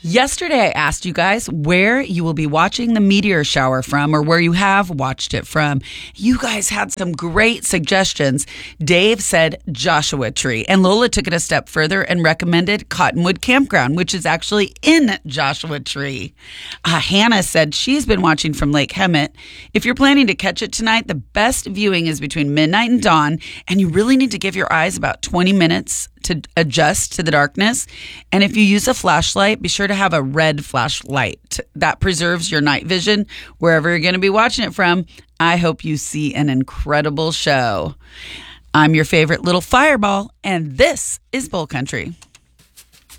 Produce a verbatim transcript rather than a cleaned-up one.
Yesterday, I asked you guys where you will be watching the meteor shower from or where you have watched it from. You guys had some great suggestions. Dave said Joshua Tree, and Lola took it a step further and recommended Cottonwood Campground, which is actually in Joshua Tree. Uh, Hannah said she's been watching from Lake Hemet. If you're planning to catch it tonight, the best viewing is between midnight and dawn, and you really need to give your eyes about twenty minutes to adjust to the darkness. And if you use a flashlight, be sure to have a red flashlight. That preserves your night vision wherever you're going to be watching it from. I hope you see an incredible show. I'm your favorite little fireball, and this is Bull Country.